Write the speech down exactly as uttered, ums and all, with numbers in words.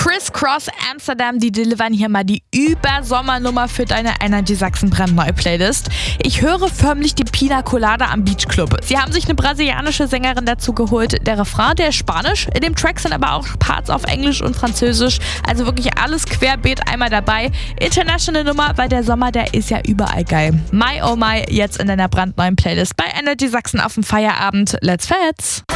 Criss Cross Amsterdam, die delivern hier mal die Übersommernummer für deine Energy Sachsen brandneue Playlist. Ich höre förmlich die Pina Colada am Beach Club. Sie haben sich eine brasilianische Sängerin dazu geholt. Der Refrain, der ist Spanisch. In dem Track sind aber auch Parts auf Englisch und Französisch. Also wirklich alles querbeet einmal dabei. International Nummer, weil der Sommer, der ist ja überall geil. My oh my, jetzt in deiner brandneuen Playlist bei Energy Sachsen auf dem Feierabend. Let's Fets!